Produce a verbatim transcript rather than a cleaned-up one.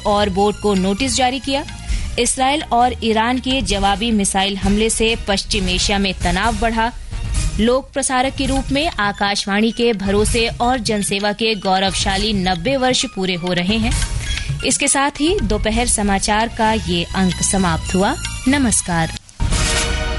और बोर्ड को नोटिस जारी किया। इसराइल और ईरान के जवाबी मिसाइल हमले से पश्चिम एशिया में तनाव बढ़ा। लोक प्रसारक के रूप में आकाशवाणी के भरोसे और जनसेवा के गौरवशाली नब्बे वर्ष पूरे हो रहे हैं। इसके साथ ही दोपहर समाचार का ये अंक समाप्त हुआ। नमस्कार।